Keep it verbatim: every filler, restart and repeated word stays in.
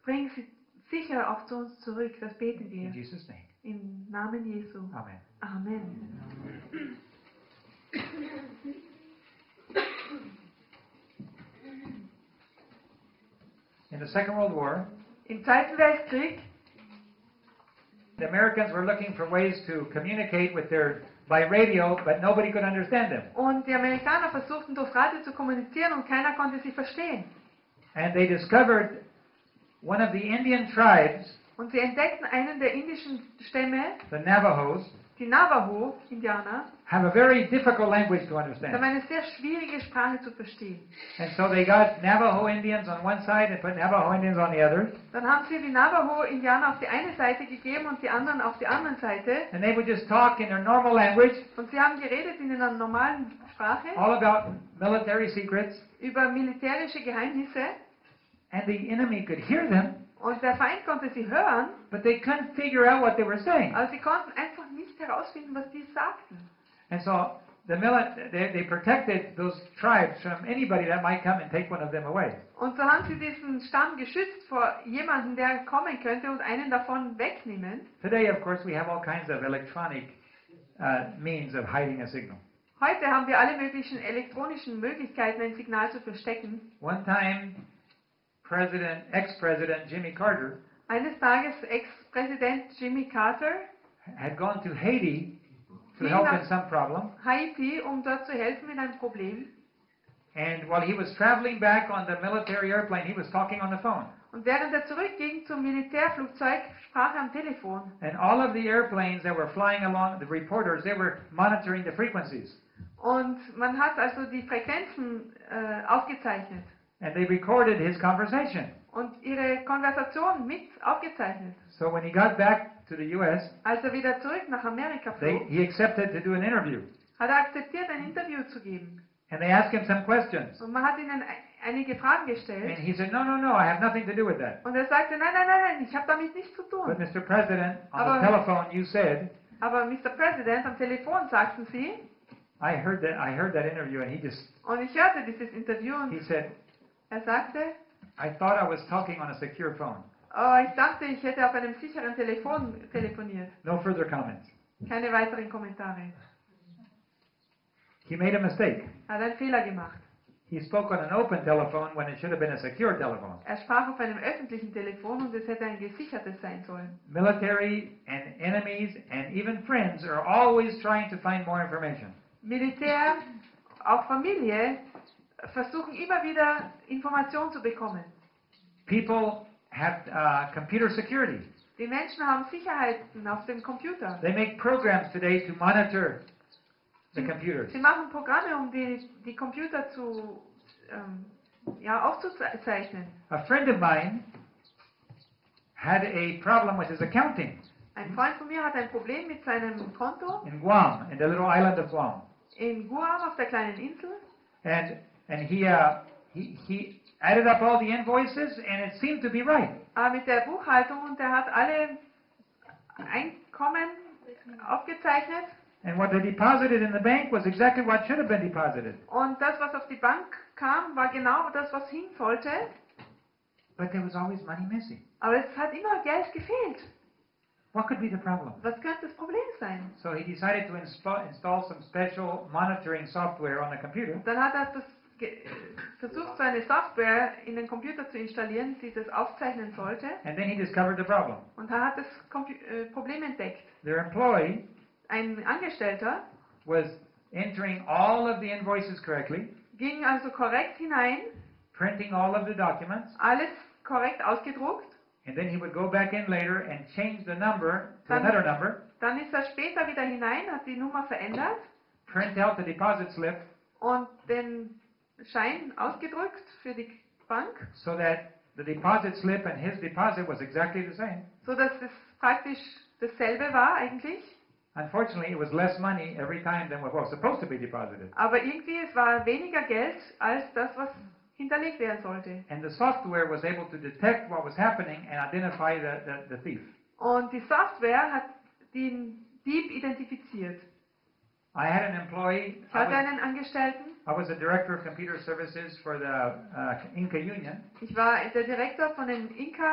bring sie sicher auch zu uns zurück. Das beten wir. In Jesus' name. Im Namen Jesu. Amen. Amen. In the Second World War, Im Zweiten Weltkrieg, the Americans were looking for ways to communicate with their by radio, but nobody could understand them. und die Amerikaner versuchten durch Radio zu kommunizieren und keiner konnte sie verstehen. And they discovered one of the Indian tribes, Und sie entdeckten einen der indischen Stämme, the Navajos, die Navajo-Indianer, have a very difficult language to das understand. war eine sehr schwierige Sprache zu verstehen. And so they got Navajo Indians on one side and put Navajo Indians on the other. Dann haben sie die Navajo-Indianer auf die eine Seite gegeben und die anderen auf die andere Seite. And they would just talk in their normal language, Und sie haben geredet in einer normalen Sprache all about military secrets. über militärische Geheimnisse. And the enemy could hear them, Und der Feind konnte sie hören, but they couldn't figure out what they were saying. aber sie konnten einfach nicht herausfinden, was die sagten. And so the mili- they, they protected those tribes from anybody that might come and take one of them away. Und so haben sie diesen Stamm geschützt vor jemandem, der kommen könnte und einen davon wegnehmen. Today, of course, we have all kinds of electronic uh, means of hiding a signal. Heute haben wir alle möglichen elektronischen Möglichkeiten, ein Signal zu verstecken. One time, President, ex-President Jimmy Carter Eines Tages Ex-Präsident Jimmy Carter had gone to Haiti to ging help nach in some problem. Haiti, um dort zu helfen mit einem Problem. And while he was traveling back on the military airplane, he was talking on the phone. Und während er zurückging zum Militärflugzeug, sprach er am Telefon. And all of the airplanes that were flying along, the reporters, they were monitoring the frequencies. Und man hat also die Frequenzen äh, aufgezeichnet. And they recorded his conversation. Und ihre Konversation mit aufgezeichnet. So when he got back to the U S, Als er wieder zurück nach Amerika they, flog, he accepted to do an interview. hat er akzeptiert, ein Interview zu geben. And they asked him some questions. Und man hat ihnen ein- einige Fragen And gestellt. he said, no, no, no, I have nothing to do with that. Und er sagte, nein, nein, nein, nein, ich habe damit nichts zu But tun. Mister President, on Aber- the telephone you said, Aber Mister President, am Telefon sagten sie, I heard that I heard that interview and he just und ich hörte dieses Interview he und said, er sagte, I thought I was talking on a secure phone. oh, ich dachte, ich hätte auf einem sicheren Telefon telefoniert. No further comments. Keine weiteren Kommentare. He made a mistake. Er hat einen Fehler gemacht. He spoke on an open telephone when it should have been a secure telephone. Er sprach auf einem öffentlichen Telefon und es hätte ein gesichertes sein sollen. Military and enemies and even friends are always trying to find more information. Militär, auch Familie, versuchen immer wieder Informationen zu bekommen. People have uh, computer security. Die Menschen haben Sicherheiten auf dem Computer. They make programs today to monitor the computers. Sie machen Programme, um die, die Computer zu, ähm, ja, aufzuzeichnen. A friend of mine had a problem with his accounting Ein Freund von mir hat ein Problem mit seinem Konto in Guam, in the little island of Guam. in Guam auf der kleinen Insel. And and he uh, he he added up all the invoices and it seemed to be right. Aber mit der Buchhaltung und er hat alle Einkommen aufgezeichnet. And what they deposited in the bank was exactly what should have been deposited. Und das, was auf die Bank kam, war genau das, was hin sollte. But there was always money missing. Aber es hat immer Geld gefehlt. What could be the problem? Was könnte das Problem sein? So he decided to inspa- install some special monitoring software on the computer. Dann hat er das ge- versucht, so eine Software in den Computer zu installieren, die das aufzeichnen sollte. And then he discovered the problem. Und er hat das Compu- äh, Problem entdeckt. Their employee Ein Angestellter was entering all of the invoices correctly, ging also korrekt hinein, printing all of the documents, alles korrekt ausgedruckt. and then he would go back in later and change the number to Dann- another number, Dann ist er später wieder hinein, hat die Nummer verändert print out the deposit slip und den Schein ausgedrückt für die Bank, so that the deposit slip and his deposit was exactly the same. so dass es praktisch dasselbe war eigentlich. Unfortunately, it was less money every time than what was supposed to be deposited. Aber irgendwie es war weniger Geld als das, was hinterlegt werden sollte. And the software was able to detect what was happening and identify the, the, the thief. Und die Software hat den Dieb identifiziert. I had an employee, Ich I hatte was, einen Angestellten, I was a director of computer services for the uh, Inca Union. ich war der Direktor von den Inka